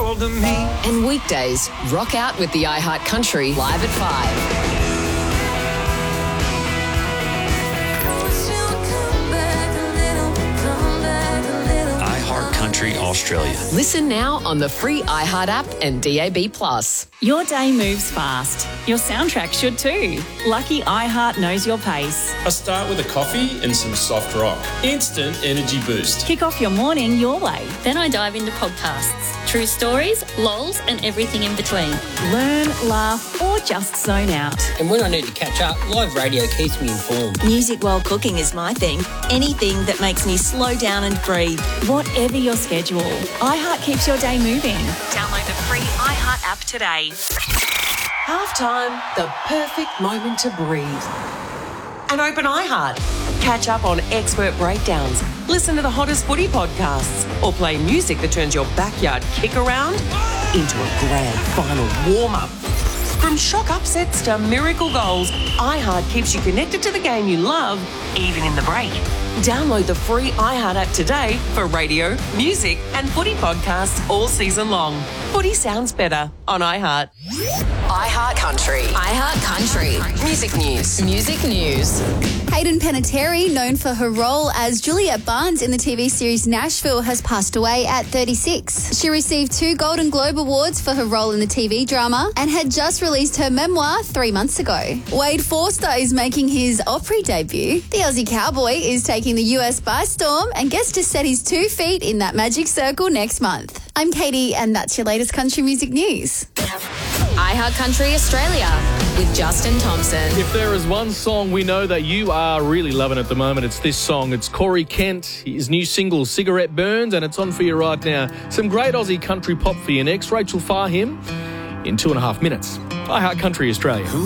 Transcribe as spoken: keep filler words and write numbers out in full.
hold of me. And weekdays, rock out with the iHeart Country live at five. Country Australia. Listen now on the free iHeart app and D A B plus. Your day moves fast. Your soundtrack should too. Lucky iHeart knows your pace. I start with a coffee and some soft rock. Instant energy boost. Kick off your morning your way. Then I dive into podcasts, true stories, lols and everything in between. Learn, laugh or just zone out. And when I need to catch up, live radio keeps me informed. Music while cooking is my thing. Anything that makes me slow down and breathe. Whatever your schedule, iHeart keeps your day moving. Download the free iHeart app today. Halftime, the perfect moment to breathe. And open iHeart. Catch up on expert breakdowns, listen to the hottest footy podcasts, or play music that turns your backyard kick around into a grand final warm-up. From shock upsets to miracle goals, iHeart keeps you connected to the game you love, even in the break. Download the free iHeart app today for radio, music and footy podcasts all season long. Footy sounds better on iHeart. iHeart Country. iHeart Country. Music news. Music news. Hayden Panettiere, known for her role as Juliet Barnes in the T V series Nashville, has passed away at thirty-six. She received two Golden Globe Awards for her role in the T V drama and had just released her memoir three months ago. Wade Forster is making his Opry debut. The Aussie Cowboy is taking the U S by storm and gets to set his two feet in that magic circle next month. I'm Katie, and that's your latest country music news. iHeart Country Australia with Justin Thompson. If there is one song we know that you are really loving at the moment, it's this song. It's Corey Kent, his new single, Cigarette Burns, and it's on for you right now. Some great Aussie country pop for you next. Rachel Farhim in two and a half minutes. iHeart Country Australia.